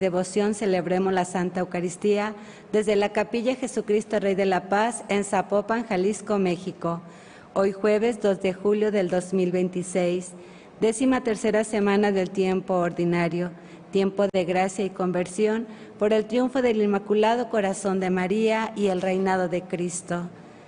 devoción celebremos la Santa Eucaristía desde la Capilla Jesucristo Rey de la Paz en Zapopan, Jalisco, México. Hoy jueves 2 de julio del 2026, 13ª semana del tiempo ordinario, tiempo de gracia y conversión por el triunfo del Inmaculado Corazón de María y el reinado de Cristo.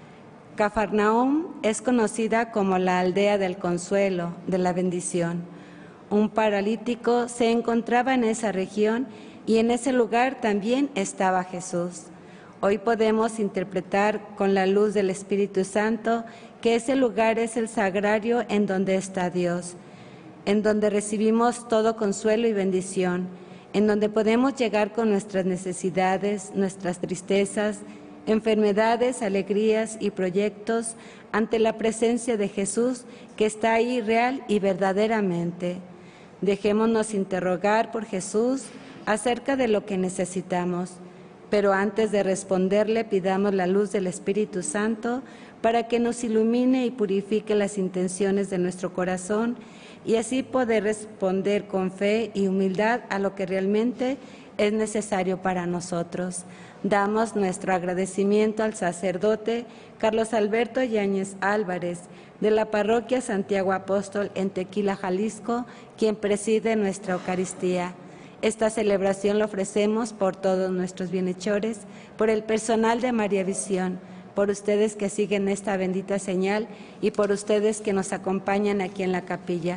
Cafarnaúm es conocida como la aldea del consuelo, de la bendición. Un paralítico se encontraba en esa región y en ese lugar también estaba Jesús. Hoy podemos interpretar con la luz del Espíritu Santo que ese lugar es el sagrario en donde está Dios, en donde recibimos todo consuelo y bendición, en donde podemos llegar con nuestras necesidades, nuestras tristezas, enfermedades, alegrías y proyectos ante la presencia de Jesús que está ahí real y verdaderamente. Dejémonos interrogar por Jesús acerca de lo que necesitamos, pero antes de responderle pidamos la luz del Espíritu Santo para que nos ilumine y purifique las intenciones de nuestro corazón y así poder responder con fe y humildad a lo que realmente es necesario para nosotros. Damos nuestro agradecimiento al sacerdote Carlos Alberto Yáñez Álvarez, de la parroquia Santiago Apóstol en Tequila, Jalisco, quien preside nuestra Eucaristía. Esta celebración la ofrecemos por todos nuestros bienhechores, por el personal de María Visión, por ustedes que siguen esta bendita señal y por ustedes que nos acompañan aquí en la capilla.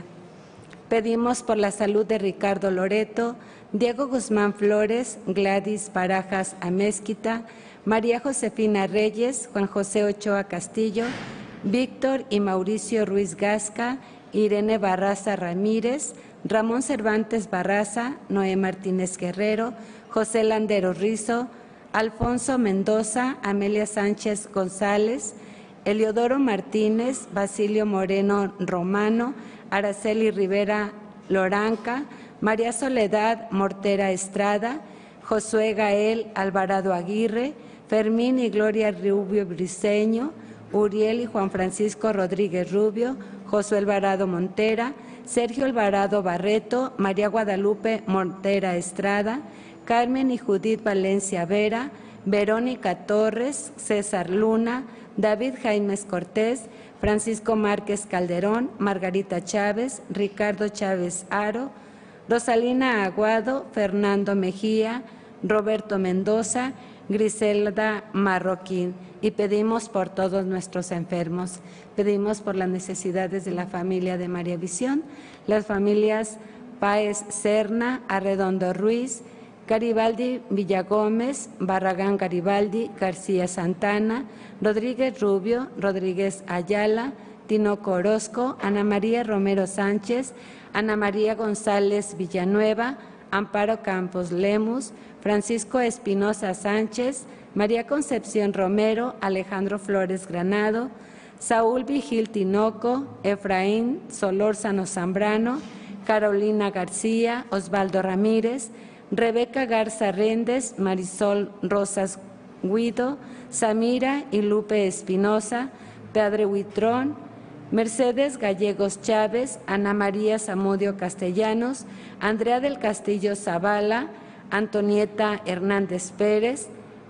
Pedimos por la salud de Ricardo Loreto, Diego Guzmán Flores, Gladys Barajas Amezquita, María Josefina Reyes, Juan José Ochoa Castillo, Víctor y Mauricio Ruiz Gasca, Irene Barraza Ramírez, Ramón Cervantes Barraza, Noé Martínez Guerrero, José Landero Rizo, Alfonso Mendoza, Amelia Sánchez González, Eliodoro Martínez, Basilio Moreno Romano, Araceli Rivera Loranca, María Soledad Mortera Estrada, Josué Gael Alvarado Aguirre, Fermín y Gloria Rubio Briceño, Uriel y Juan Francisco Rodríguez Rubio, Josué Alvarado Montera, Sergio Alvarado Barreto, María Guadalupe Montera Estrada, Carmen y Judith Valencia Vera, Verónica Torres, César Luna, David Jaimes Cortés, Francisco Márquez Calderón, Margarita Chávez, Ricardo Chávez Aro, Rosalina Aguado, Fernando Mejía, Roberto Mendoza, Griselda Marroquín, y pedimos por todos nuestros enfermos. Pedimos por las necesidades de la familia de María Visión, las familias Páez Serna, Arredondo Ruiz, Garibaldi Villagómez, Barragán Garibaldi, García Santana, Rodríguez Rubio, Rodríguez Ayala, Tinoco Orozco, Ana María Romero Sánchez, Ana María González Villanueva, Amparo Campos Lemus, Francisco Espinosa Sánchez, María Concepción Romero, Alejandro Flores Granado, Saúl Vigil Tinoco, Efraín Solórzano Zambrano, Carolina García, Osvaldo Ramírez, Rebeca Garza Réndez, Marisol Rosas Guido, Samira y Lupe Espinosa, Padre Huitrón, Mercedes Gallegos Chávez, Ana María Zamudio Castellanos, Andrea del Castillo Zavala, Antonieta Hernández Pérez,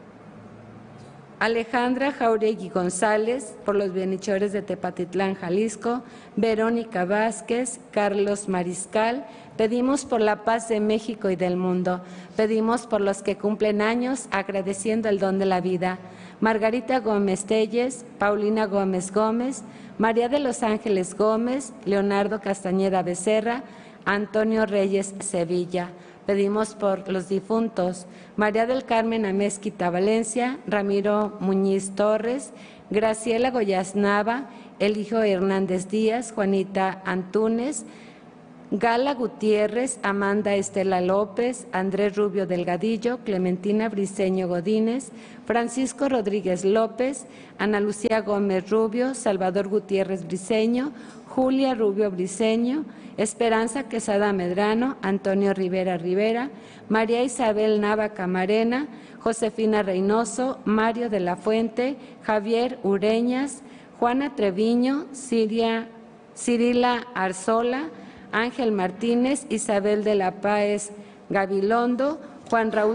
Alejandra Jauregui González, por los bienhechores de Tepatitlán, Jalisco, Verónica Vázquez, Carlos Mariscal. Pedimos por la paz de México y del mundo. Pedimos por los que cumplen años, agradeciendo el don de la vida. Margarita Gómez Telles, Paulina Gómez Gómez, María de los Ángeles Gómez, Leonardo Castañeda Becerra, Antonio Reyes Sevilla. Pedimos por los difuntos, María del Carmen Amezquita Valencia, Ramiro Muñiz Torres, Graciela Goyaz Nava, Elijo Hernández Díaz, Juanita Antúnez, Gala Gutiérrez, Amanda Estela López, Andrés Rubio Delgadillo, Clementina Briceño Godínez, Francisco Rodríguez López, Ana Lucía Gómez Rubio, Salvador Gutiérrez Briceño, Julia Rubio Briceño, Esperanza Quesada Medrano, Antonio Rivera Rivera, María Isabel Nava Camarena, Josefina Reynoso, Mario de la Fuente, Javier Ureñas, Juana Treviño, Cirila Arzola, Ángel Martínez, Isabel de la Páez Gabilondo, Juan Raúl